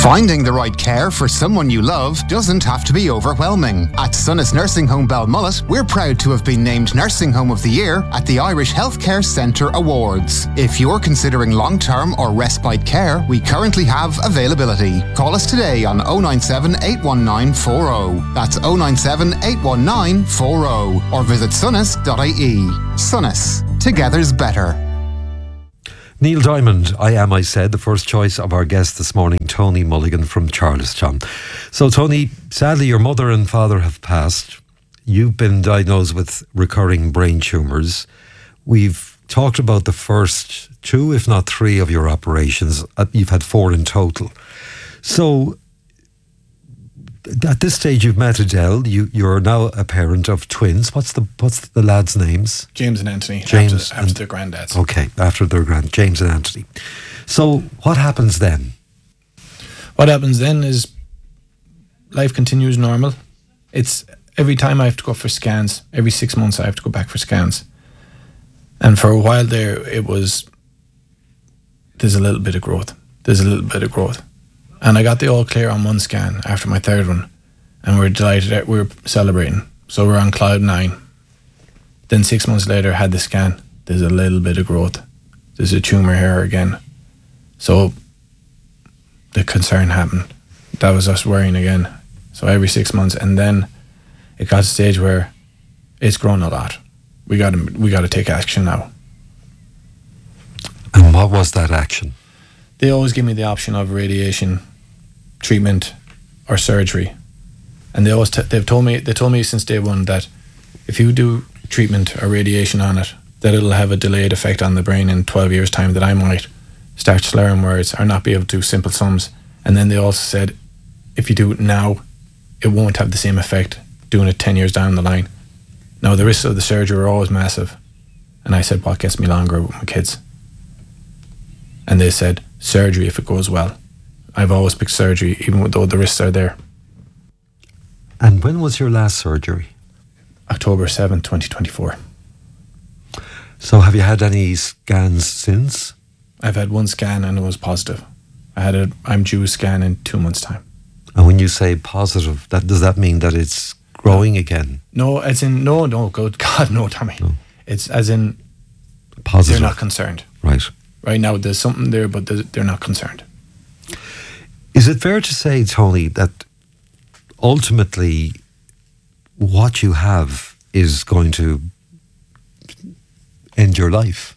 Finding the right care for someone you love doesn't have to be overwhelming. At Sunnis Nursing Home Belmullet, we're proud to have been named Nursing Home of the Year at the Irish Healthcare Centre Awards. If you're considering long-term or respite care, we currently have availability. Call us today on 097 819 40. That's 097 819 40. Or visit sunnis.ie. Sunnis. Together's better. Neil Diamond, I Am, I Said, the first choice of our guest this morning, Tony Mulligan from Charlestown. So, Tony, sadly, your mother and father have passed. You've been diagnosed with recurring brain tumours. We've talked about the first 2, if not 3, of your operations. You've had 4 in total. So, at this stage, you've met Adele. You're now a parent of twins. What's the lads' names? James and Anthony. James after their granddads. Okay, after their James and Anthony. So what happens then? What happens then is life continues normal. It's every time I have to go for scans. Every 6 months I have to go back for scans. And for a while there, there's a little bit of growth. And I got the all clear on one scan after my 3rd one. And we're delighted, we're celebrating. So we're on cloud 9. Then 6 months later, had the scan. There's a little bit of growth. There's a tumour here again. So the concern happened. That was us worrying again. So every 6 months. And then it got to a stage where it's grown a lot. We got to take action now. And what was that action? They always give me the option of radiation, treatment, or surgery, and they told me since day one that if you do treatment or radiation on it, that it'll have a delayed effect on the brain in 12 years' time. That I might start slurring words or not be able to do simple sums. And then they also said, if you do it now, it won't have the same effect doing it 10 years down the line. Now the risks of the surgery are always massive, and I said, what gets me longer with my kids? And they said, surgery if it goes well. I've always picked surgery, even though the risks are there. And when was your last surgery? October 7th, 2024. So have you had any scans since? I've had one scan and it was positive. I'm due a scan in 2 months' time. And when you say positive, does that mean that it's growing again? No, as in, no, good God, no, Tommy. No. It's as in, positive. They're not concerned. Right. Right now, there's something there, but they're not concerned. Is it fair to say, Tony, that ultimately what you have is going to end your life?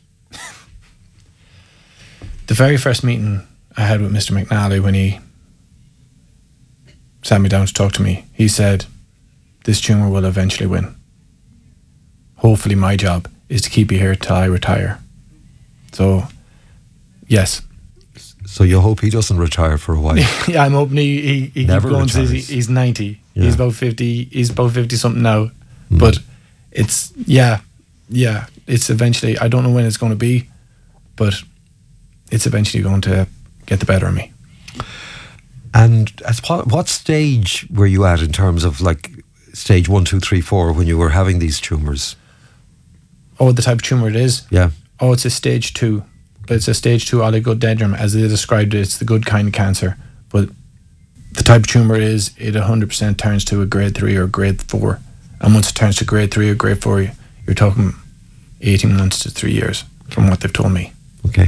The very first meeting I had with Mr. McNally, when he sat me down to talk to me, he said, this tumour will eventually win. Hopefully my job is to keep you here till I retire. So, yes. So you hope he doesn't retire for a while? Yeah, I'm hoping he keeps going till he's 90. Yeah. He's about 50. He's about 50 something now. But it's, it's eventually, I don't know when it's going to be, but it's eventually going to get the better of me. And at what stage were you at in terms of like stage 1, 2, 3, 4 when you were having these tumours? Oh, the type of tumour it is? Yeah. Oh, it's a stage 2. But it's a stage 2 oligodendron, as they described it. It's the good kind of cancer. But the type of tumour is, it 100% turns to a grade 3 or grade 4. And once it turns to grade 3 or grade 4, you're talking 18 months to 3 years from what they've told me. Okay.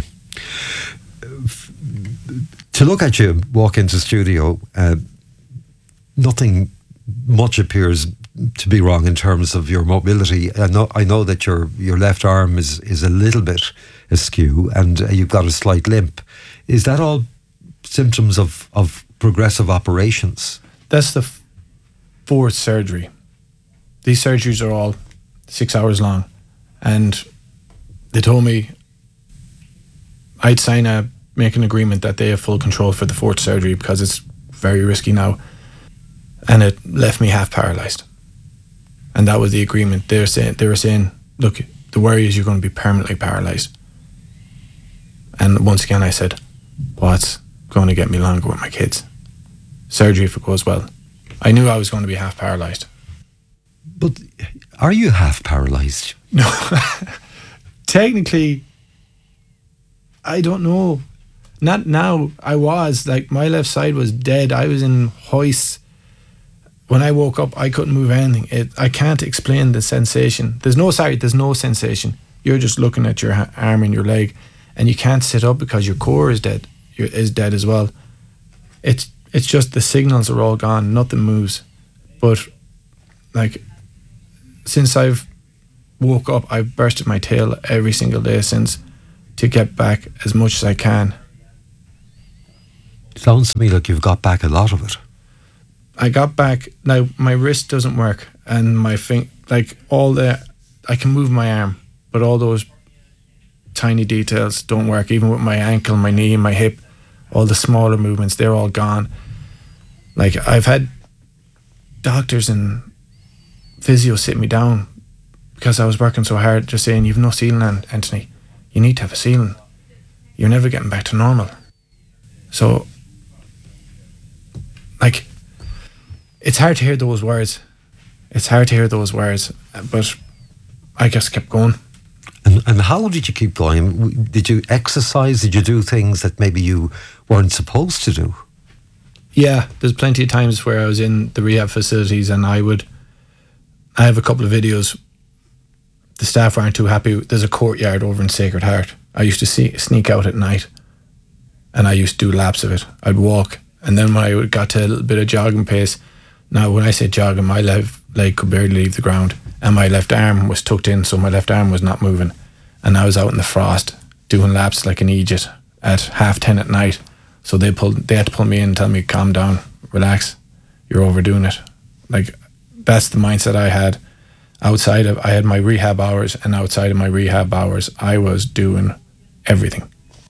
To look at you walk into studio, nothing much appears to be wrong in terms of your mobility. I know that your left arm is a little bit askew and you've got a slight limp. Is that all symptoms of progressive operations? That's the 4th surgery. These surgeries are all 6 hours long, and they told me I'd make an agreement that they have full control for the 4th surgery because it's very risky now, and it left me half paralysed. And that was the agreement. They were saying, look, the worry is you're going to be permanently paralysed. And once again I said, what's going to get me longer with my kids? Surgery if it goes well. I knew I was going to be half paralysed. But are you half paralysed? No. Technically, I don't know. Not now. I was like, my left side was dead. I was in hoists. When I woke up, I couldn't move anything. I can't explain the sensation. There's no sensation. You're just looking at your arm and your leg, and you can't sit up because your core is dead. Is dead as well. It's just the signals are all gone. Nothing moves. But like, since I've woke up, I've bursted my tail every single day since to get back as much as I can. Sounds to me like you've got back a lot of it. I got back. Now my wrist doesn't work, and my I can move my arm, but all those tiny details don't work. Even with my ankle, my knee, and my hip, all the smaller movements, they're all gone. Like, I've had doctors and physio sit me down because I was working so hard, just saying, "You've no ceiling, Anthony. You need to have a ceiling. You're never getting back to normal." So, like, it's hard to hear those words. But I just kept going. And how did you keep going? Did you exercise? Did you do things that maybe you weren't supposed to do? Yeah, there's plenty of times where I was in the rehab facilities, and I have a couple of videos. The staff aren't too happy. There's a courtyard over in Sacred Heart. I used to sneak out at night, and I used to do laps of it. I'd walk, and then when I got to a little bit of jogging pace, now when I say jogging, my left leg could barely leave the ground, and my left arm was tucked in, so my left arm was not moving. And I was out in the frost doing laps like an idiot at 10:30 at night. So they had to pull me in and tell me, "Calm down, relax, you're overdoing it." Like, that's the mindset I had. I had my rehab hours, and outside of my rehab hours, I was doing everything.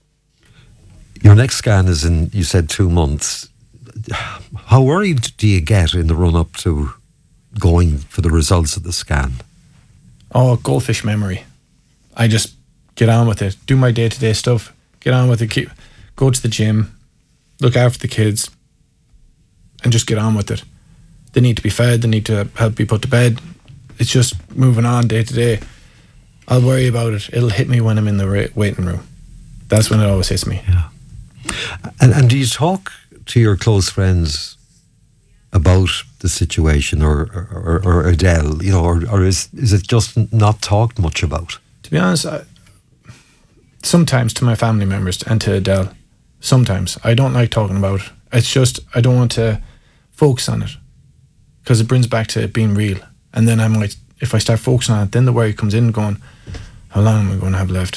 Your next scan is in, you said, 2 months. How worried do you get in the run-up to going for the results of the scan? Oh, goldfish memory. I just get on with it, do my day-to-day stuff, get on with it, go to the gym, look after the kids, and just get on with it. They need to be fed, they need to help be put to bed. It's just moving on day to day. I'll worry about it. It'll hit me when I'm in the waiting room. That's when it always hits me. Yeah. And do you talk to your close friends about the situation, or Adele, or is it just not talked much about? To be honest, sometimes to my family members and to Adele, sometimes I don't like talking about it. It's just, I don't want to focus on it because it brings back to it being real. And then I'm like, if I start focusing on it, then the worry comes in going, how long am I going to have left?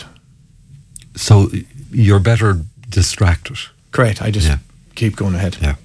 So you're better distracted. Correct. I just keep going ahead. Yeah.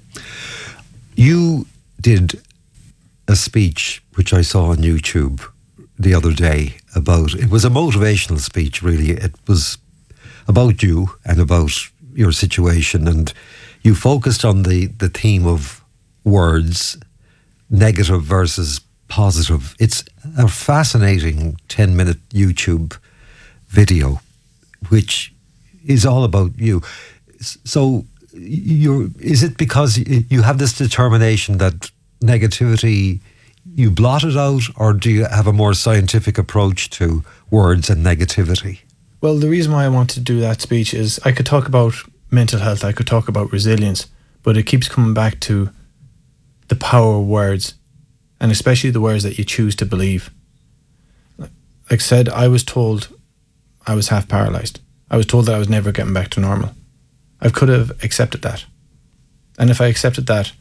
You did a speech which I saw on YouTube the other day it was a motivational speech, really. It was about you and about your situation, and you focused on the theme of words, negative versus positive. It's a fascinating 10-minute YouTube video which is all about you. So is it because you have this determination that negativity, you blot it out, or do you have a more scientific approach to words and negativity? Well, the reason why I want to do that speech is I could talk about mental health, I could talk about resilience, but it keeps coming back to the power of words, and especially the words that you choose to believe. Like I said, I was told I was half paralysed. I was told that I was never getting back to normal. I could have accepted that. And if I accepted that,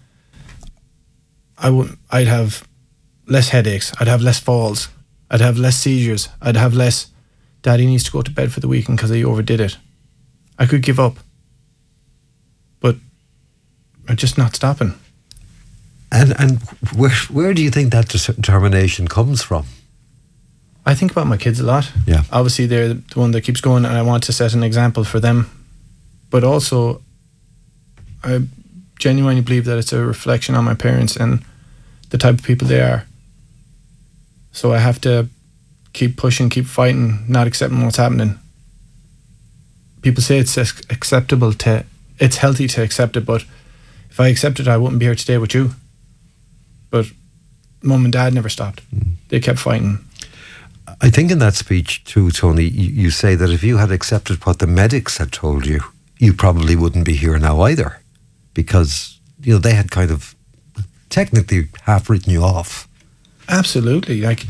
I'd have less headaches, I'd have less falls, I'd have less seizures, I'd have less, Daddy needs to go to bed for the weekend because he overdid it. I could give up. But I'm just not stopping. And where do you think that determination comes from? I think about my kids a lot. Yeah. Obviously, they're the one that keeps going, and I want to set an example for them. But also, I genuinely believe that it's a reflection on my parents and the type of people they are. So I have to keep pushing, keep fighting, not accepting what's happening. People say it's it's healthy to accept it, but if I accepted it, I wouldn't be here today with you. But Mum and Dad never stopped. They kept fighting. I think in that speech too, Tony, you say that if you had accepted what the medics had told you, you probably wouldn't be here now either, because they had kind of technically half written you off. Absolutely. Like,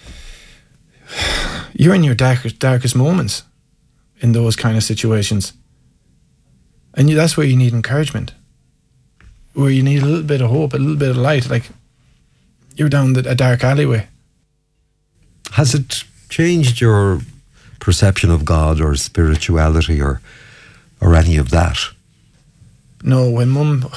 you're in your darkest moments in those kind of situations. And that's where you need encouragement, where you need a little bit of hope, a little bit of light. Like, you're down a dark alleyway. Has it changed your perception of God or spirituality or any of that? No, when Mum